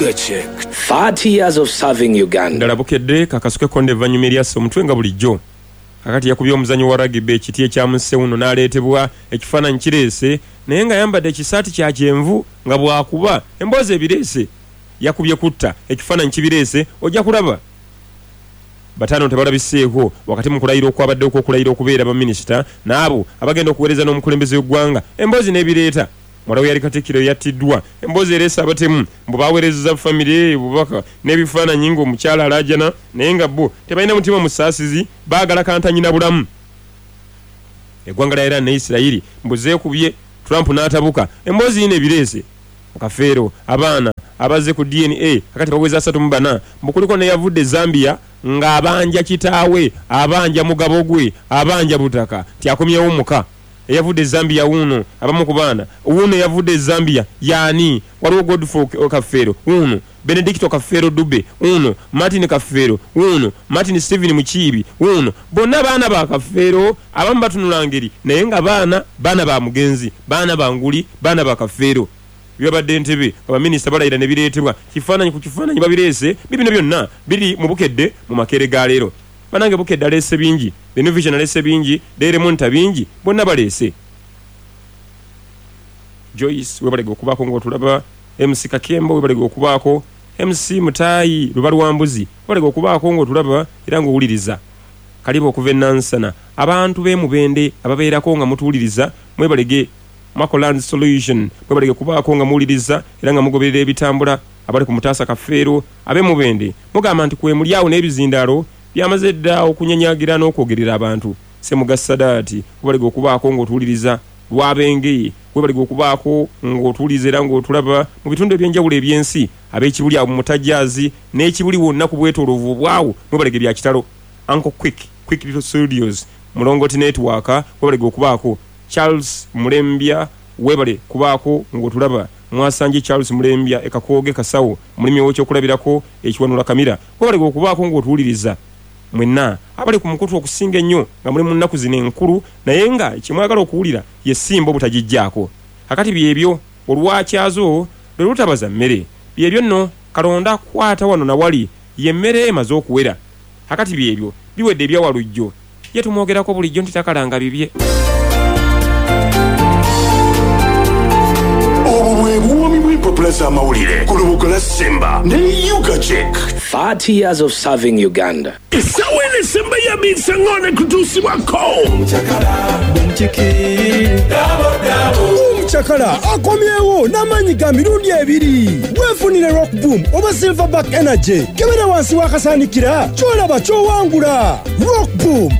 Yuga Check. 30 years of serving Uganda. Ndalabukedde kakasuke konde vanyuma Elias omutwe nga bulijjo. Kakati yakubye omuzanyo wa rugby ekiti ekyamusse uno n'aleetebwa ekifaananyi kireese naye nga yambadde ekisaati kya kyenvu nga bwakuba emboozi ebireese yakubye kutta ekifaananyi kibireese ojja kulaba. Batano tebalabiseeko wakati mu kulayira okwabadde okulayira okubeera baminisita n'abo abagenda okuweereza n'omukulembeze w'eggwanga emboozi n'ebireeta. Mwalawo yali Katikkiro yattiddwa emboozi ereesa abatemu mbu baaweerezza famire bubaka n'ebifaananyi ng'omukyala alaajana naye nga bo tebalina mutima musaasizi baagala kantanyina bulamu. Eggwanga lya Iran ne Isirayiri mbuzeekubye Trump n'atabuka emboozi yino ebireese Kafeero abaana abazze ku DNA kakati baweza 34 mbukuliko ne yavudde Zambia nga abanja kitaawe abanja mugabo gwe abanja butaka tyakomyewo muka yavudde Zambia uno abamu ku baana uno yavudde Zambia yani waliwo Godfrey Kafeero uno Benedicto Kafeero Dube uno Martin Kafeero uno Martin Steven Mukiibi uno bonna baana ba Kafeero abamu batunulangeri naye nga baana ba mugenzi baana ba nguli baana ba Kafeero. Byabadde Entebbe abaminisita balayira ne bireetebwa kifaananyi ku kifaananyi babireese bibino byonna biri mu Bukedde mu Makere ga leero. Banange Bukedde aleese bingi Beno Vision aleese bingi Daily Monitor bingi bonna baleese. Joyce webalega okubaako ng'otulaba MC Kakembo webalega okubaako MC Mutayi Lubalwambuzi webalega okubaako ng'otulaba era ng'owuliriza kaliba okuva Nansana abantu b'emubende ababeerako nga mutuwuliriza mwebalege Makoland Solution mwebalege kubaako nga muwuliriza era nga mugoberera ebitambula abali ku Mutaasa Kafeero ab'emubende mugamba nti kwemulyawo n'ebizindaalo byamaze dda okunyanyagira n'okwogerera abantu. Semuga Sadaati webalega okubaako ng'otuwuliriza Lwabenge webalega okubaako ng'otuwuliriza era ng'otulaba mu bitundu eby'enjawulo eby'ensi ab'ekibuli abo Mutajaazi n'ekibuli wonna ku bwetoolovu obwawo mwebalege bya kitalo. Uncle Quick Little Studios Mulongoti Network webalega okubaako Charles Mulembya webale kubaako ng'otulaba Mwasanje Charles Mulembya ekakooge kasawo mulimi w'ekyokulabirako ekiwanula kamira webalega okubaako ng'otuwuliriza mwenna abali ku mukutu okusinga ennyo nga muli mu nnaku zino enkulu naye nga ekimwagala okuwulira ye simba obutagijjaako. Kakati byebyo olwakyazo lwe lutabaza mmere byebyo nno Kalonda kwata wano na wali ye mmere emaze okuwera. Kakati byebyo biwedde ebyawalujjo ye tumwogerako bulijjo nti takalanga bibye. Plaza Maulire, Kulubukala Simba, ne Yuga Check. 30 years of serving Uganda. Isawene Simba ya bisangone kutusi wako. Umchakala, Umchakala, akomyewo namanyiga mirundi ebiri. Wefunire Rock Boom oba Silverback Energy. Kebera wansi wakasanikira, chola bacho wangula. Rock Boom.